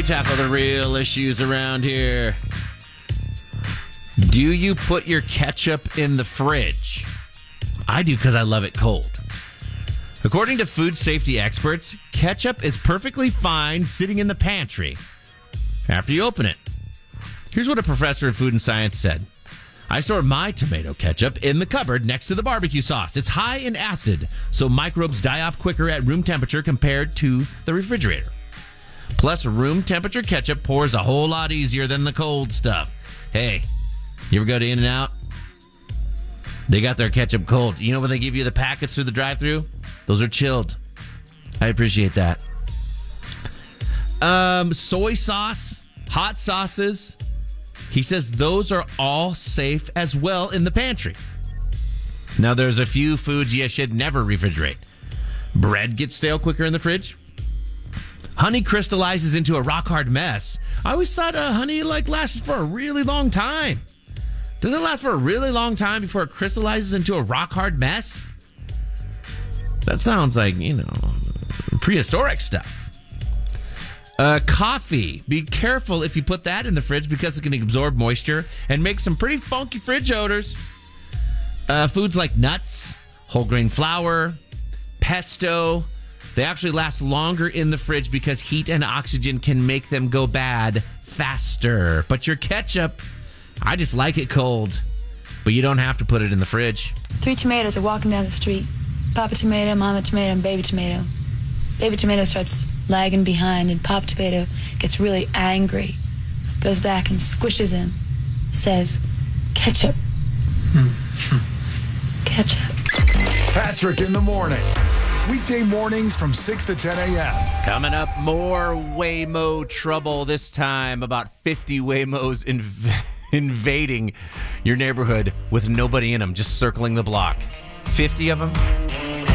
We tackle the real issues around here. Do you put your ketchup in the fridge? I do because I love it cold. According to food safety experts, ketchup is perfectly fine sitting in the pantry after you open it. Here's what a professor of food and science said. I store my tomato ketchup in the cupboard next to the barbecue sauce. It's high in acid, so microbes die off quicker at room temperature compared to the refrigerator. Plus, room temperature ketchup pours a whole lot easier than the cold stuff. Hey, you ever go to In-N-Out? They got their ketchup cold. You know when they give you the packets through the drive-thru? Those are chilled. I appreciate that. Soy sauce, hot sauces. He says those are all safe as well in the pantry. Now, there's a few foods you should never refrigerate. Bread gets stale quicker in the fridge. Honey crystallizes into a rock-hard mess. I always thought honey lasted for a really long time. Does it last for a really long time before it crystallizes into a rock-hard mess? That sounds like, prehistoric stuff. Coffee. Be careful if you put that in the fridge because it can absorb moisture and make some pretty funky fridge odors. Foods like nuts, whole grain flour, pesto, they actually last longer in the fridge because heat and oxygen can make them go bad faster. But your ketchup, I just like it cold. But you don't have to put it in the fridge. 3 tomatoes are walking down the street. Papa tomato, mama tomato, and baby tomato. Baby tomato starts lagging behind, and Papa tomato gets really angry. Goes back and squishes him. Says, ketchup. Ketchup. Patrick in the morning. Weekday mornings from 6 to 10 a.m. Coming up, more Waymo trouble. This time, about 50 Waymos invading your neighborhood with nobody in them, just circling the block. 50 of them?